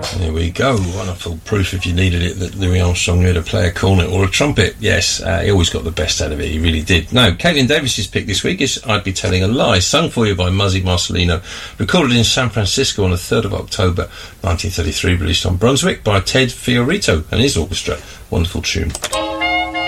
There we go. Wonderful proof, if you needed it, that Louis Armstrong knew how to play a cornet or a trumpet. Yes, he always got the best out of it. He really did. Now, Caitlin Davis's pick this week is I'd Be Telling a Lie, sung for you by Muzzy Marcelino, recorded in San Francisco on the 3rd of October 1933, released on Brunswick by Ted Fiorito and his orchestra. Wonderful tune.